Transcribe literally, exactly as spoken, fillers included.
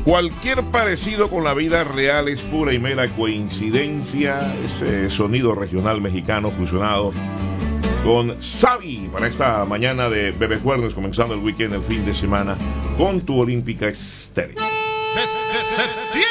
Cualquier parecido con la vida real es pura y mera coincidencia. Ese sonido regional mexicano fusionado con Xavi para esta mañana de Bebé Cuernos, comenzando el weekend, el fin de semana, con tu Olímpica Estéreo.